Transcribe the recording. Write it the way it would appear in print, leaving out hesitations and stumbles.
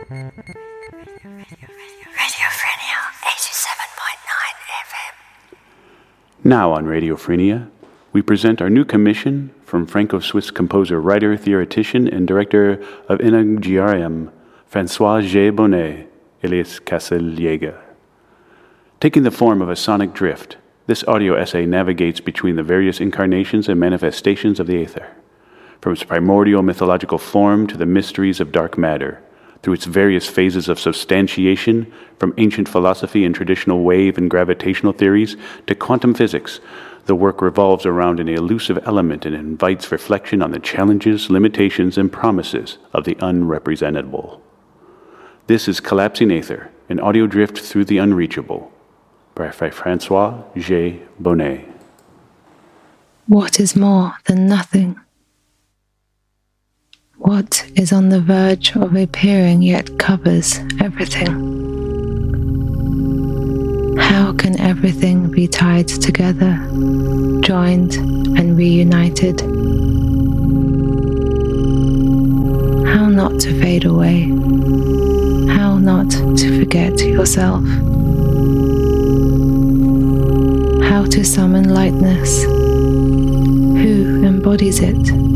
Now on Radiophrenia, we present our new commission from Franco-Swiss composer, writer, theoretician, and director of Inaugurarium, François G. Bonnet, alias Casseljäger. Taking the form of a sonic drift, this audio essay navigates between the various incarnations and manifestations of the aether, from its primordial mythological form to the mysteries of dark matter, through its various phases of substantiation, from ancient philosophy and traditional wave and gravitational theories to quantum physics. The work revolves around an elusive element and invites reflection on the challenges, limitations, and promises of the unrepresentable. This is Collapsing Aether, an audio drift through the unreachable, by François G. Bonnet. What is more than nothing? What is on the verge of appearing yet covers everything? How can everything be tied together, joined and reunited? How not to fade away? How not to forget yourself? How to summon lightness? Who embodies it?